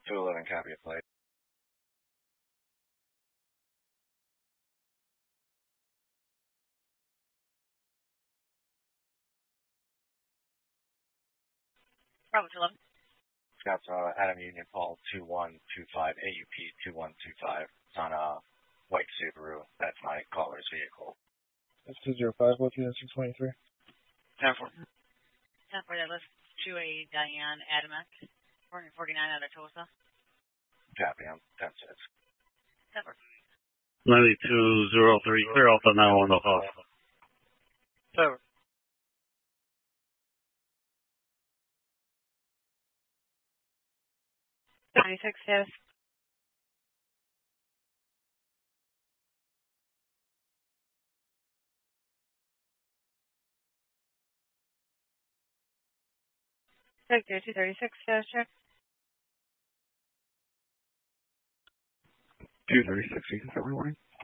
211, copy of plate. Bravo 211. Scott's Adam Union Paul 2125, AUP 2125. It's on a white Subaru. That's my caller's vehicle. That's 205, what's unit 623? 10-4. 10-4, that list 2A Diane Adamek, 449 out of Tulsa. Copy, I'm 10-6. 10-4. 9203, clear off the 911 off. 10-4. 96 status. Sector 236 status check. 236, you can start reporting.